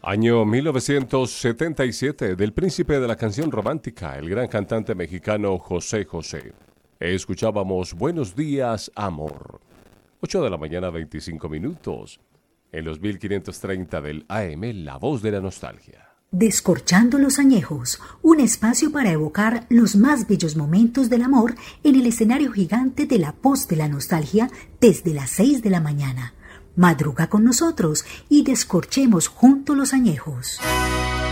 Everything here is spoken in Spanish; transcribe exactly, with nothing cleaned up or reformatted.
Año mil novecientos setenta y siete, del príncipe de la canción romántica, el gran cantante mexicano José José. Escuchábamos Buenos días, amor. ocho de la mañana, veinticinco minutos. En los mil quinientos treinta del A M, La Voz de la Nostalgia. Descorchando los añejos, un espacio para evocar los más bellos momentos del amor en el escenario gigante de La Voz de la Nostalgia desde las seis de la mañana. Madruga con nosotros y descorchemos juntos los añejos.